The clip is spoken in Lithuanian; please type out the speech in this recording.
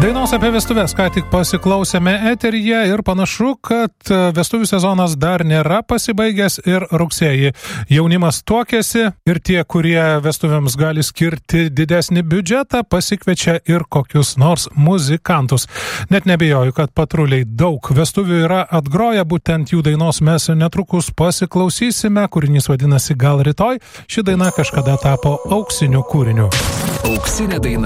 Dainos apie vestuves ką tik pasiklausėme eteryje ir panašu, kad vestuvių sezonas dar nėra pasibaigęs ir rugsėjį jaunimas tuokiasi ir tie, kurie vestuvėms gali skirti didesnį biudžetą, pasikviečia ir kokius nors muzikantus. Net nebejoju, kad patruliai daug vestuvių yra atgroję, būtent jų dainos mes netrukus pasiklausysime, kūrinys vadinasi Gal rytoj. Ši daina kažkada tapo auksiniu kūriniu. Auksinė daina.